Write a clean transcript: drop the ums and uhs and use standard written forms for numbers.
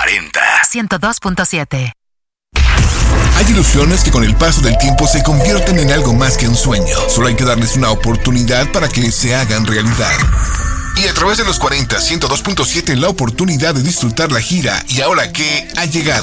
40. 102.7. Hay ilusiones que con el paso del tiempo se convierten en algo más que un sueño. Solo hay que darles una oportunidad para que se hagan realidad. Y a través de los 40, 102.7, la oportunidad de disfrutar la gira. Y ahora que ha llegado.